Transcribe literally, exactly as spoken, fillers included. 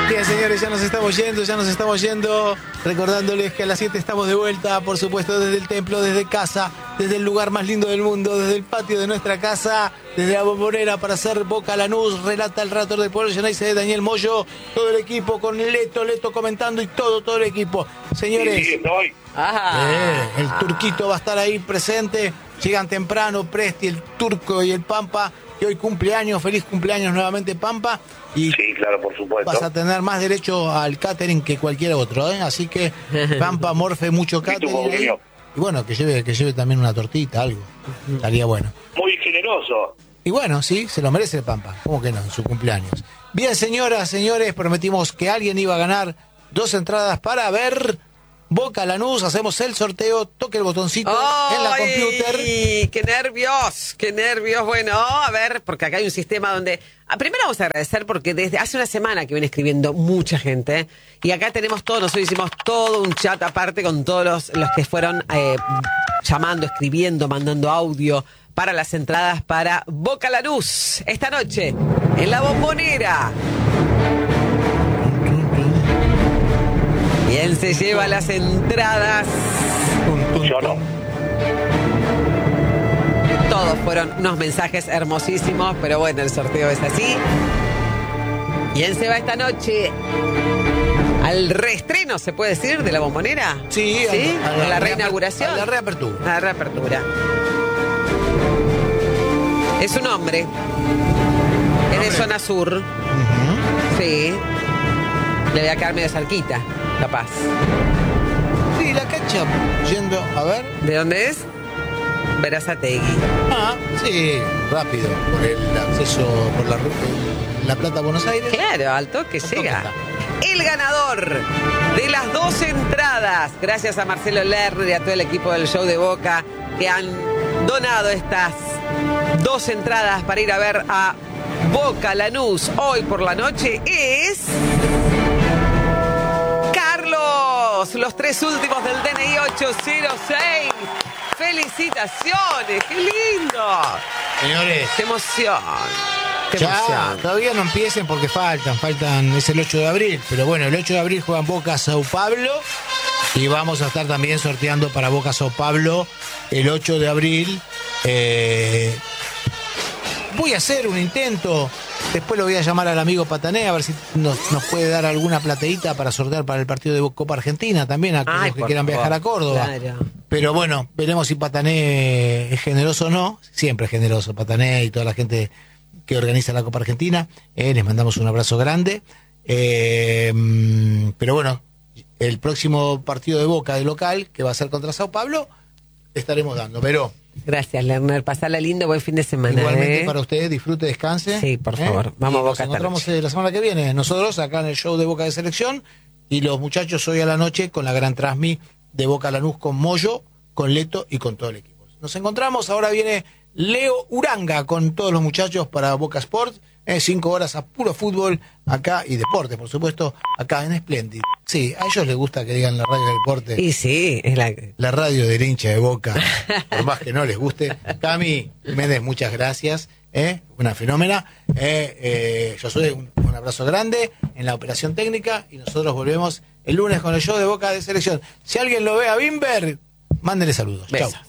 Bien, señores, ya nos estamos yendo, ya nos estamos yendo. Recordándoles que a las siete estamos de vuelta, por supuesto, desde el templo, desde casa, desde el lugar más lindo del mundo, desde el patio de nuestra casa, desde la Bombonera para hacer Boca Lanús. Relata el relator del pueblo llenarse de Daniel Moyo, todo el equipo con Leto, Leto comentando y todo, todo el equipo. Señores, sí, estoy. Eh, el Turquito va a estar ahí presente. Llegan temprano Presti, el Turco y el Pampa, que hoy cumpleaños. Feliz cumpleaños nuevamente, Pampa. Y sí, claro, por supuesto. vas a tener más derecho al catering que cualquier otro, ¿eh? Así que Pampa, morfe mucho catering ahí. Y bueno, que lleve, que lleve también una tortita, algo. Estaría bueno. Muy generoso. Y bueno, sí, se lo merece el Pampa. ¿Cómo que no? En su cumpleaños. Bien, señoras, señores, prometimos que alguien iba a ganar dos entradas para ver Boca Lanús. Hacemos el sorteo. Toque el botoncito en la computer. ¡Qué nervios! ¡Qué nervios! Bueno, a ver, porque acá hay un sistema donde... Ah, primero vamos a agradecer porque desde hace una semana que viene escribiendo mucha gente, ¿eh? Y acá tenemos todos, nosotros hicimos todo un chat aparte con todos los, los que fueron eh, llamando, escribiendo, mandando audio para las entradas para Boca Lanús esta noche en la Bombonera. ¿Quién se lleva las entradas? Yo no. Todos fueron unos mensajes hermosísimos, pero bueno, el sorteo es así. ¿Quién se va esta noche al reestreno, se puede decir, de la Bombonera? Sí, ¿Sí? A, la, a la reaper- reinauguración. A la reapertura. A la reapertura. Es un hombre. Es de zona sur. Uh-huh. Sí. Le voy a quedar medio cerquita, capaz. Sí, la cancha yendo, a ver. ¿De dónde es? Berazategui. Ah, sí, rápido, por el acceso por la ruta La Plata a Buenos Aires. Claro, al toque Al llega. toque El ganador de las dos entradas, gracias a Marcelo Lerner y a todo el equipo del show de Boca que han donado estas dos entradas para ir a ver a Boca Lanús hoy por la noche, es Carlos. Los tres últimos del D N I ocho cero seis. ¡Felicitaciones! ¡Qué lindo! Señores, ¡Qué emoción! ¡Qué ya, emoción! todavía no empiecen porque faltan, faltan, es el ocho de abril, pero bueno, el ocho de abril juegan Boca Sao Paulo y vamos a estar también sorteando para Boca Sao Paulo el ocho de abril. Eh, voy a hacer un intento, después lo voy a llamar al amigo Patané a ver si nos, nos puede dar alguna plateíta para sortear para el partido de Copa Argentina también, a aquellos Ay, que por quieran favor. viajar a Córdoba. Claro. Pero bueno, veremos si Patané es generoso o no. Siempre es generoso Patané y toda la gente que organiza la Copa Argentina. Eh, les mandamos un abrazo grande. Eh, pero bueno, el próximo partido de Boca de local, que va a ser contra Sao Paulo, estaremos dando. Pero Gracias, Lerner. Pasala lindo, buen fin de semana. igualmente ¿eh? para ustedes, disfrute, descanse. Sí, por ¿eh? favor. Vamos Y a Boca nos esta encontramos noche. eh, la semana que viene. Nosotros acá en el show de Boca de Selección y los muchachos hoy a la noche con la gran transmi de Boca Lanús con Moyo, con Leto y con todo el equipo. Nos encontramos, ahora viene Leo Uranga con todos los muchachos para Boca Sports, eh, cinco horas a puro fútbol acá y deporte, por supuesto, acá en Splendid. Sí, a ellos les gusta que digan la radio de deporte, Y sí, es la... la radio del hincha de Boca, por más que no les guste. Cami Méndez, muchas gracias, eh, una fenómena. Eh, eh, yo soy un, un abrazo grande en la operación técnica y nosotros volvemos el lunes con el show de Boca de Selección. Si alguien lo ve a Bimber, mándele saludos. Besos. Chau.